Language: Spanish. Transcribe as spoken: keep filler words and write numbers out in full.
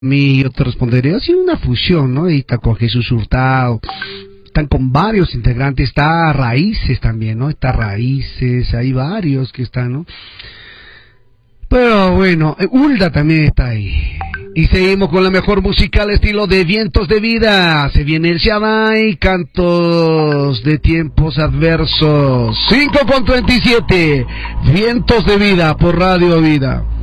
mí, yo te respondería, sí, una fusión, ¿no? Y está con Jesús Hurtado, están con varios integrantes, está Raíces también, ¿no? Está Raíces, hay varios que están, ¿no? Pero bueno, Ulda también está ahí. Y seguimos con la mejor música al estilo de Vientos de Vida. Se viene el Shaddai, Cantos de Tiempos Adversos. cinco con treinta y siete, Vientos de Vida por Radio Vida.